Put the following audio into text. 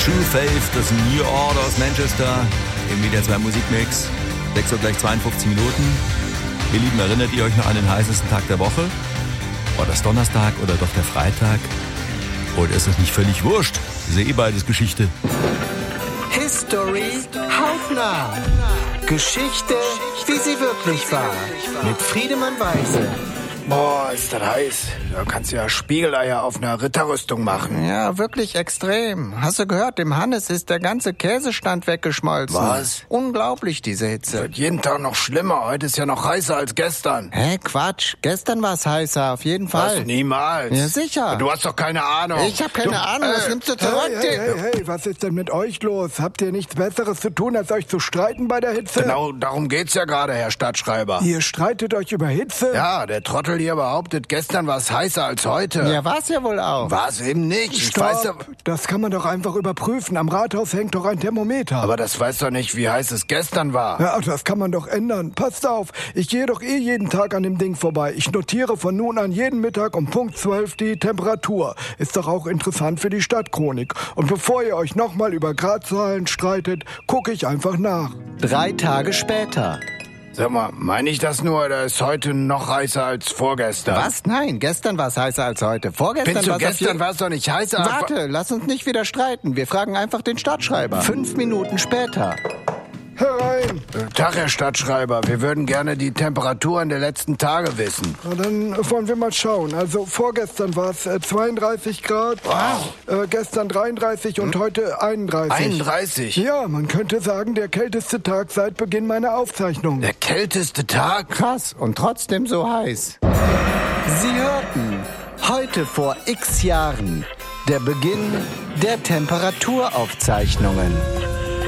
True Faith, das New Order aus Manchester, im WDR 2 Musikmix, 6 Uhr gleich 52 Minuten. Ihr Lieben, erinnert ihr euch noch an den heißesten Tag der Woche? War das Donnerstag oder doch der Freitag? Oder ist das nicht völlig wurscht? Ist ja eh beides Geschichte. History hautnah. Geschichte, wie sie wirklich war. Mit Friedemann Weise. Boah, ist das heiß. Da kannst du ja Spiegeleier auf einer Ritterrüstung machen. Ja, wirklich extrem. Hast du gehört, dem Hannes ist der ganze Käsestand weggeschmolzen. Was? Unglaublich, diese Hitze. Wird jeden Tag noch schlimmer. Heute ist ja noch heißer als gestern. Hä, Quatsch. Gestern war es heißer, auf jeden Fall. Was? Niemals. Ja, sicher. Du hast doch keine Ahnung. Ich hab keine Ahnung, was nimmst du zurück? Hey, was ist denn mit euch los? Habt ihr nichts Besseres zu tun, als euch zu streiten bei der Hitze? Genau darum geht's ja gerade, Herr Stadtschreiber. Ihr streitet euch über Hitze? Ja, der Trottel hier behauptet, gestern war es heißer als heute. Ja, war's ja wohl auch. Was eben nicht. Ich Stopp. weiß ja, Das kann man doch einfach überprüfen. Am Rathaus hängt doch ein Thermometer. aber das weiß doch nicht, wie heiß es gestern war. Ja, das kann man doch ändern. Passt auf, ich gehe doch jeden Tag an dem Ding vorbei. Ich notiere von nun an jeden Mittag um Punkt 12 die Temperatur. Ist doch auch interessant für die Stadtchronik. Und bevor ihr euch nochmal über Gradzahlen streitet, gucke ich einfach nach. 3 Tage später. Sag mal, meine ich das nur oder ist heute noch heißer als vorgestern? Was? Nein, gestern war es heißer als heute. Vorgestern Findest du, war's auf gestern war es doch nicht heißer? Warte, lass uns nicht wieder streiten. Wir fragen einfach den Stadtschreiber. 5 Minuten später. Herein. Tag, Herr Stadtschreiber. Wir würden gerne die Temperaturen der letzten Tage wissen. Na, dann wollen wir mal schauen. Also vorgestern war es 32 Grad, gestern 33 und heute 31. 31? Ja, man könnte sagen, der kälteste Tag seit Beginn meiner Aufzeichnung. Der kälteste Tag? Krass und trotzdem so heiß. Sie hörten heute vor x Jahren der Beginn der Temperaturaufzeichnungen.